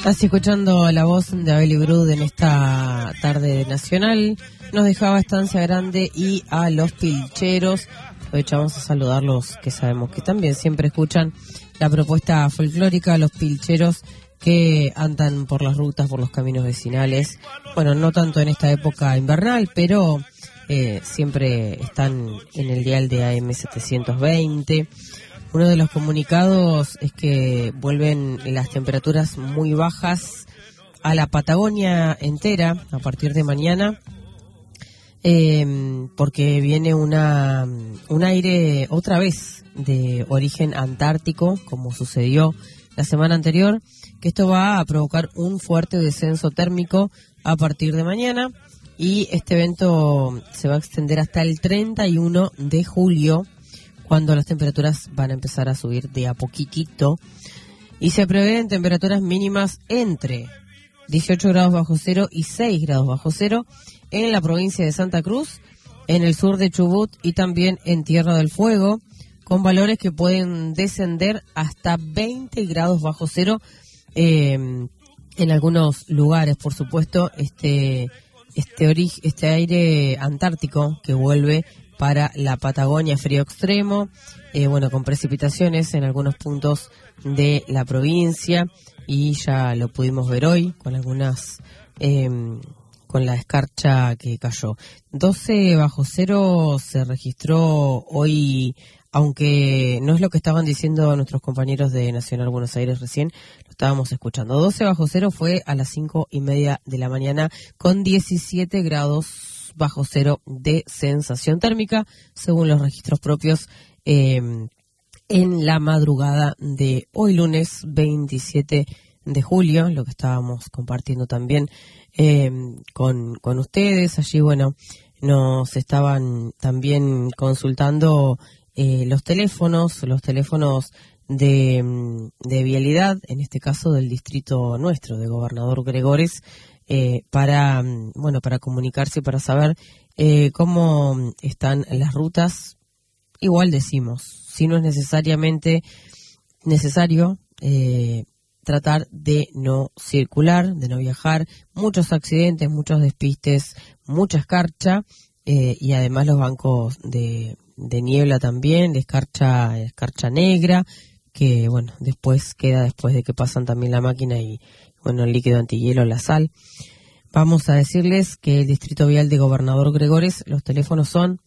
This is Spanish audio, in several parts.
Así, escuchando la voz de Abel Brud en esta tarde nacional, nos dejaba Estancia Grande y a Los Pilcheros. Aprovechamos a saludarlos, que sabemos que también siempre escuchan la propuesta folclórica, Los Pilcheros, que andan por las rutas, por los caminos vecinales. Bueno, no tanto en esta época invernal, pero siempre están en el dial de AM 720. Uno de los comunicados es que vuelven las temperaturas muy bajas a la Patagonia entera a partir de mañana, porque viene un aire otra vez de origen antártico, como sucedió la semana anterior, que esto va a provocar un fuerte descenso térmico a partir de mañana, y este evento se va a extender hasta el 31 de julio, cuando las temperaturas van a empezar a subir de a poquitito, y se prevén temperaturas mínimas entre 18 grados bajo cero y 6 grados bajo cero en la provincia de Santa Cruz, en el sur de Chubut y también en Tierra del Fuego, con valores que pueden descender hasta 20 grados bajo cero en algunos lugares. Por supuesto, este aire antártico que vuelve para la Patagonia, frío extremo, con precipitaciones en algunos puntos de la provincia, y ya lo pudimos ver hoy con algunas, con la escarcha que cayó. 12 bajo cero se registró hoy, aunque no es lo que estaban diciendo nuestros compañeros de Nacional Buenos Aires recién, lo estábamos escuchando. 12 bajo cero fue a las 5:30 de la mañana, con 17 grados bajo cero de sensación térmica, según los registros propios, en la madrugada de hoy lunes 27 de julio, lo que estábamos compartiendo también con ustedes. Allí, nos estaban también consultando los teléfonos de vialidad, en este caso del distrito nuestro, de Gobernador Gregores, para comunicarse y para saber cómo están las rutas. Igual decimos, si no es necesariamente necesario, tratar de no circular, de no viajar. Muchos accidentes, muchos despistes, mucha escarcha, y además los bancos de niebla también, de escarcha negra, que después de que pasan también la máquina y el líquido antihielo, la sal. Vamos a decirles que el Distrito Vial de Gobernador Gregores, los teléfonos son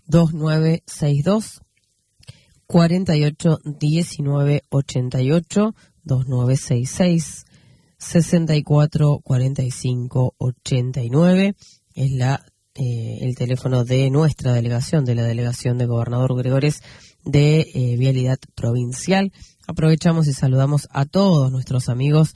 2962 48 19 88, 2966 64 45 89, es el teléfono de nuestra delegación, de la delegación de Gobernador Gregores de Vialidad Provincial. Aprovechamos y saludamos a todos nuestros amigos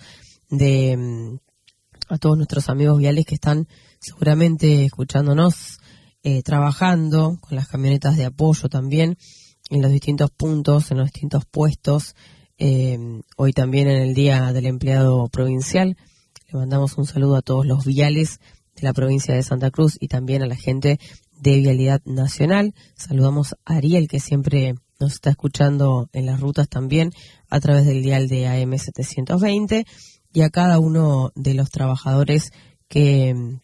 viales que están seguramente escuchándonos, trabajando con las camionetas de apoyo también en los distintos puntos, en los distintos puestos. Hoy también en el Día del Empleado Provincial, le mandamos un saludo a todos los viales de la provincia de Santa Cruz y también a la gente de Vialidad Nacional. Saludamos a Ariel, que siempre nos está escuchando en las rutas también a través del dial de AM 720, y a cada uno de los trabajadores que en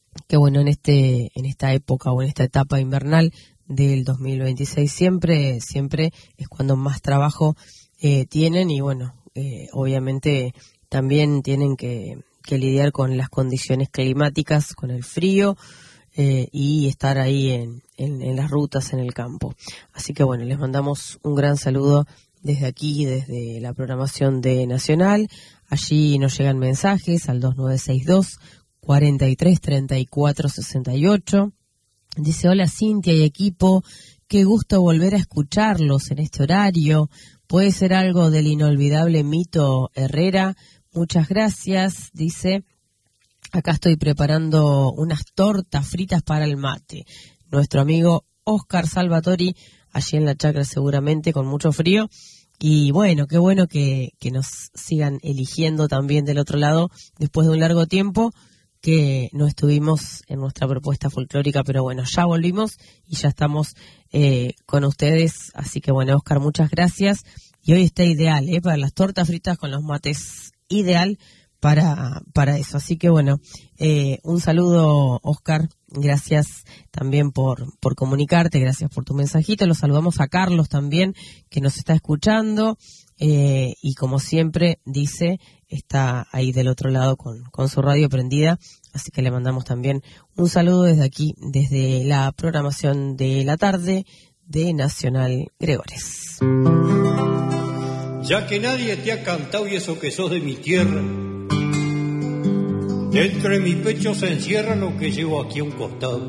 esta época o en esta etapa invernal del 2026 siempre es cuando más trabajo tienen, y obviamente también tienen que lidiar con las condiciones climáticas, con el frío, y estar ahí en las rutas, en el campo. Así que les mandamos un gran saludo desde aquí, desde la programación de Nacional. Allí nos llegan mensajes al 2962 43 34 68. Dice: hola Cintia y equipo, qué gusto volver a escucharlos en este horario. Puede ser algo del inolvidable Mito Herrera. Muchas gracias. Dice: acá estoy preparando unas tortas fritas para el mate. Nuestro amigo Oscar Salvatori, allí en la chacra seguramente, con mucho frío. Y qué bueno que nos sigan eligiendo también del otro lado, después de un largo tiempo que no estuvimos en nuestra propuesta folclórica, pero ya volvimos y ya estamos con ustedes. Así que Oscar, muchas gracias. Y hoy está ideal, para las tortas fritas con los mates, ideal para eso. Así que bueno, un saludo, Oscar, gracias también por comunicarte, gracias por tu mensajito. Los saludamos a Carlos también, que nos está escuchando, y como siempre dice, está ahí del otro lado con su radio prendida, así que le mandamos también un saludo desde aquí, desde la programación de la tarde de Nacional Gregores. Ya que nadie te ha cantado y eso que sos de mi tierra, dentro de mi pecho se encierra lo que llevo aquí a un costado.